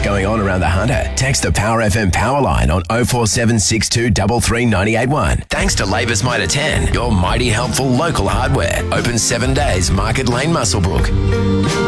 going on around the Hunter, text the Power FM power line on 0476 233 981. Thanks to Labour's Mitre 10, your mighty helpful local hardware. Open 7 days, Market Lane, Muswellbrook.